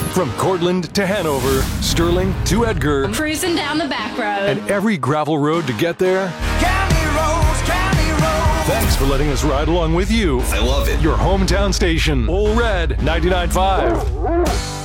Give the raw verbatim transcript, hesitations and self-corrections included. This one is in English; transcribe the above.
From Cortland to Hanover, Sterling to Edgar, Cruising down the back road. and every gravel road to get there. County roads, county roads. Thanks for letting us ride along with you. I love it. Your hometown station, Ole Red ninety-nine point five.